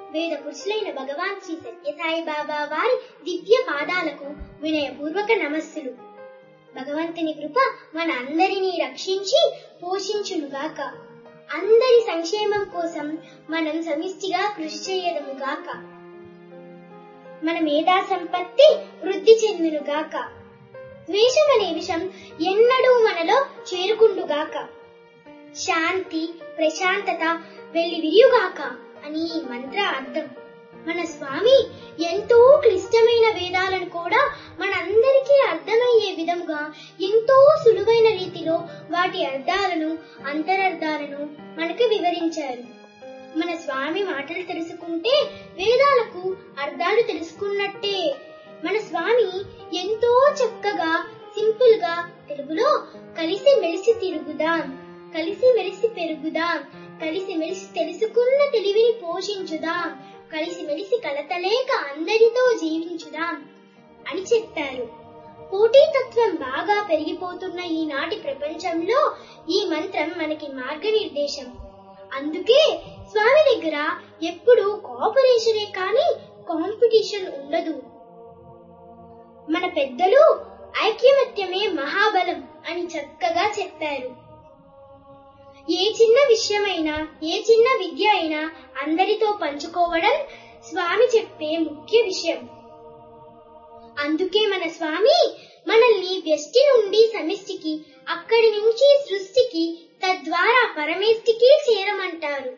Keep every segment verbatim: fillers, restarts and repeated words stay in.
వేద పురుషులైన భగవాన్ శ్రీ సత్యసాయి బాబా వారి దివ్య పాదాలకు వినయపూర్వక నమస్సులు. భగవంతుని కృప మన అందరినీ రక్షించి పోషించునుగాక. అందరి సంక్షేమం కోసం మనం సమిష్టిగా కృషి చేయదముగాక. మన మేధా సంపత్తి వృద్ధి చెందునుగాక. ద్వేషం అనే విషం ఎన్నడూ మనలో చేరుకుండుగాక. శాంతి ప్రశాంతత వెళ్లి విరియుగాక అని ఈ మంత్ర అర్థం. మన స్వామి ఎంతో క్లిష్టమైన వేదాలను కూడా మనందరికీ అర్థమయ్యే విధంగా ఎంతో సులువైన రీతిలో వాటి అర్థాలను అంతరర్థాలను మనకు వివరించారు. మన స్వామి మాటలు తెలుసుకుంటే వేదాలకు అర్థాలు తెలుసుకున్నట్టే. మన స్వామి ఎంతో చక్కగా సింపుల్ గా తెలుగులో కలిసి మెలిసి తిరుగుదాం, కలిసి మెలిసి పెరుగుదాం, కలిసి మెలిసి తెలుసుకున్న తెలివిని పోషించుదాం, కలిసి మెలిసి కలతలేక అందరితో జీవించుదాం అని చెప్పారు. పోటీతత్వం బాగా పెరిగిపోతున్న ఈనాటి ప్రపంచంలో ఈ మంత్రం మనకి మార్గనిర్దేశం. అందుకే స్వామి దగ్గర ఎప్పుడూ కోఆపరేషనే కానీ కాంపిటీషన్ ఉండదు. మన పెద్దలు ఐక్యమత్యమే మహాబలం అని చక్కగా చెప్పారు. ఏ చిన్న విషయమైనా ఏ చిన్న విద్య అయినా అందరితో పంచుకోవడం స్వామి చెప్పే ముఖ్య విషయం. అందుకే మన స్వామి మనల్ని వ్యష్టి నుండి సమిష్టికి, అక్కడి నుంచి సృష్టికి, తద్వారా పరమేష్టికి చేరమంటారు.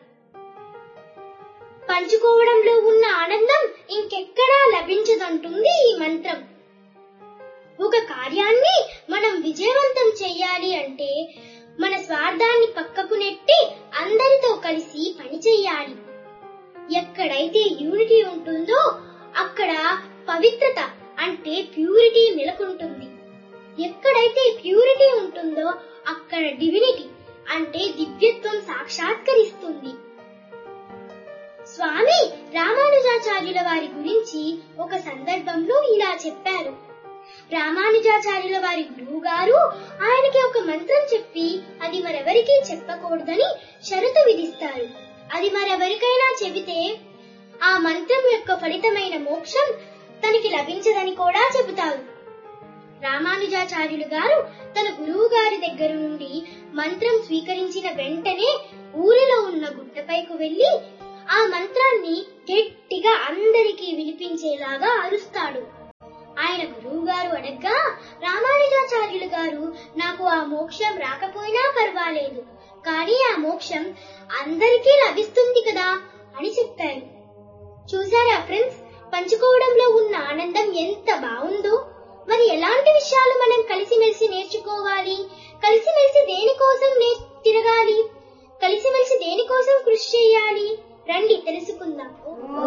పంచుకోవడంలో ఉన్న ఆనందం ఇంకెక్కడా లభించదంటుంది ఈ మంత్రం. ఒక కార్యాన్ని మనం విజయవంతం చెయ్యాలి అంటే మన స్వార్థాన్ని పక్కకు నెట్టి అందరితో కలిసి పని చెయ్యాలి. ఎక్కడైతే యూనిటీ ఉంటుందో అక్కడ పవిత్రత అంటే ప్యూరిటీ నెలకొంటుంది. ఎక్కడైతే ప్యూరిటీ ఉంటుందో అక్కడ డివినిటీ అంటే దివ్యత్వం సాక్షాత్కరిస్తుంది. స్వామి రామానుజాచార్యుల వారి గురించి ఒక సందర్భంలో ఇలా చెప్పారు. రామానుజాచార్యుల వారి గురువు గారు ఆయనకి ఒక మంత్రం చెప్పి అది మరెవరికీ చెప్పకూడదని షరతు విధిస్తారు. అది మరెవరికైనా చెబితే ఆ మంత్రం యొక్క ఫలితమైన మోక్షం తనకి లభించదని కూడా చెబుతారు. రామానుజాచార్యులు గారు తన గురువు గారి దగ్గర నుండి మంత్రం స్వీకరించిన వెంటనే ఊరిలో ఉన్న గుట్టపైకి వెళ్లి ఆ మంత్రాన్ని గట్టిగా అందరికీ వినిపించేలాగా అరుస్తాడు. ఆయన గురువు గారు అడగ్గా రామానుజాచార్యులు గారు నాకు ఆ మోక్షం రాకపోయినా పర్వాలేదు, కానీ ఆ మోక్షం అందరికీ లభిస్తుంది కదా అని చెప్పారు. చూసారా ఫ్రెండ్స్, పంచుకోవడంలో ఉన్న ఆనందం ఎంత బాగుందో. మరి ఎలాంటి విషయాలు మనం కలిసిమెలిసి నేర్చుకోవాలి? కలిసిమెలిసి దేనికోసం తిరగాలి? కలిసిమెలిసి దేనికోసం కృషి చేయాలి? రండి తెలుసుకుందాం.